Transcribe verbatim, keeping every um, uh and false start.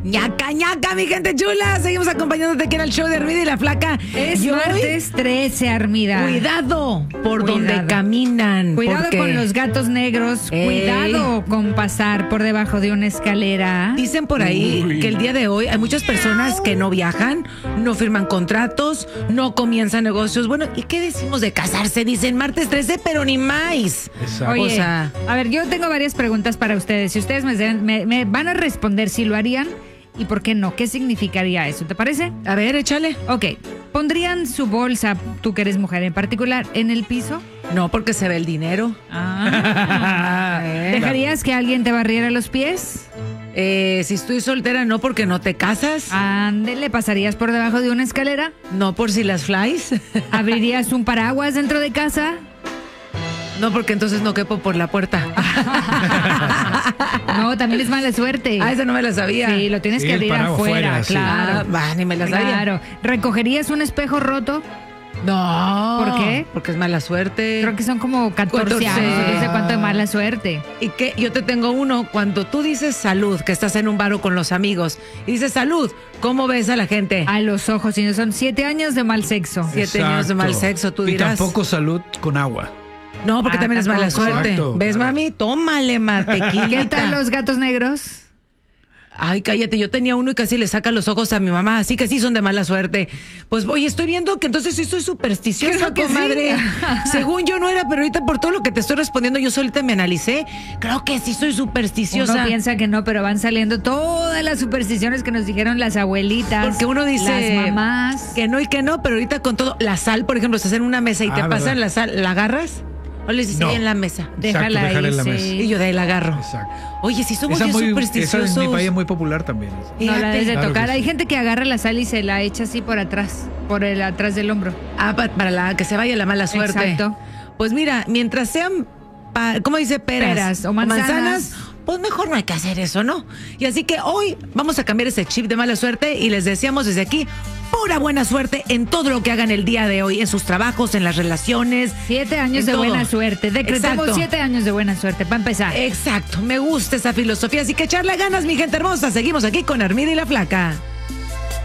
ñaca, ñaca, mi gente chula. Seguimos acompañándote aquí en el show de Armida y la Flaca. Es Y hoy, martes trece, Armida. Cuidado por Cuidado. donde caminan. Cuidado porque con los gatos negros. Ey. Cuidado con pasar por debajo de una escalera. Dicen por ahí Uy. que el día de hoy hay muchas personas que no viajan, no firman contratos, no comienzan negocios. Bueno, ¿y qué decimos de casarse? Dicen martes trece, pero ni más. Exacto. Oye, o sea- a ver, yo tengo varias preguntas para ustedes. Si ustedes me, deben- me- me van a responder si lo harían y por qué no. ¿Qué significaría eso? ¿Te parece? A ver, échale. Ok. ¿Pondrían su bolsa, tú que eres mujer en particular, en el piso? No, porque se ve el dinero. Ah. Eh, ¿Dejarías que alguien te barriera los pies? eh, si estoy soltera, no, porque no te casas. Ándele, ¿pasarías por debajo de una escalera? No, por si las flies. ¿Abrirías un paraguas dentro de casa? No, porque entonces no quepo por la puerta. No, también es mala suerte. Ah, esa no me la sabía. Sí, lo tienes Sí, que el abrir paraguas afuera, fuera, sí. claro. Ah, va, ni me la sabía. Claro. ¿Recogerías un espejo roto? No. ¿Por qué? Porque es mala suerte. Creo que son como catorce catorce. años, no sé cuánto de mala suerte. Y que yo te tengo uno, cuando tú dices salud, que estás en un bar o con los amigos, y dices salud, ¿cómo ves a la gente? A los ojos, y no son siete años de mal sexo. Siete años de mal sexo, tú Y dirás. tampoco salud con agua. No, porque Ah, también es mala tampoco. suerte. Exacto. ¿Ves, mami? Tómale, mantequilla. ¿Qué tal los gatos negros? Ay, cállate, yo tenía uno y casi le saca los ojos a mi mamá, así que sí son de mala suerte. Pues, oye, estoy viendo que entonces sí soy supersticiosa, Creo que comadre. sí. Según yo no era, pero ahorita por todo lo que te estoy respondiendo, yo solita me analicé. Creo que sí soy supersticiosa. Uno piensa que no, pero van saliendo todas las supersticiones que nos dijeron las abuelitas. Porque uno dice las mamás. que no y que no, pero ahorita con todo, la sal, por ejemplo, estás en una mesa y Ah, te ¿verdad? pasan la sal, ¿la agarras? O le dices No. ahí en la mesa. Déjala Exacto, déjala ahí, en la sí. mesa. Y yo de ahí la agarro. Exacto. Oye, sí somos Esa, bien muy, esa supersticiosos. en mi país es muy popular también. No la Fíjate. debes de Claro que tocar. sí. Hay gente que agarra la sal y se la echa así por atrás, por el atrás del hombro. Ah, pa- para la que se vaya la mala suerte. Exacto. Pues mira, mientras sean, pa- ¿cómo dice? Peras, Peras o manzanas. pues mejor no hay que hacer eso, ¿no? Y así que hoy vamos a cambiar ese chip de mala suerte y les deseamos desde aquí pura buena suerte en todo lo que hagan el día de hoy, en sus trabajos, en las relaciones. Siete años En de todo. buena suerte. Decretamos Exacto. siete años de buena suerte, para empezar. Exacto, me gusta esa filosofía, así que echarle ganas, mi gente hermosa. Seguimos aquí con Armida y la Flaca.